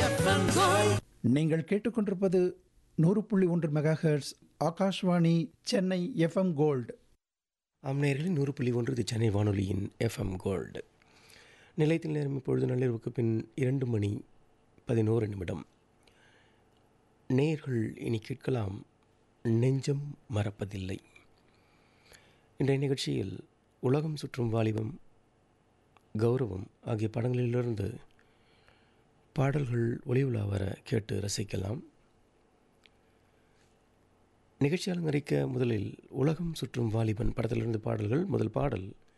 நீங்கள் கேட்டுக்கொண்டிருப்பது 100.1 megahertz Akashvani Chennai FM gold. நேயர்களே, 100.1 இது சென்னை வானொலியின் எஃப்எம் கோல்டு. நிலையத்தில் நேரம் இப்பொழுது நள்ளிரவுக்கு பின் 2:11. நேயர்கள் இனி கேட்கலாம் நெஞ்சம் மறப்பதில்லை. இன்றைய நிகழ்ச்சியில் உலகம் சுற்றும் வாலிபம், கௌரவம் ஆகிய படங்களிலிருந்து பாடல்கள் ஒளிவுலா வர கேட்டு ரசிக்கலாம். நிகழ்ச்சி அலங்கரிக்க முதலில் உலகம் சுற்றும் வாலிபன் படத்திலிருந்து பாடல்கள். முதல் பாடல்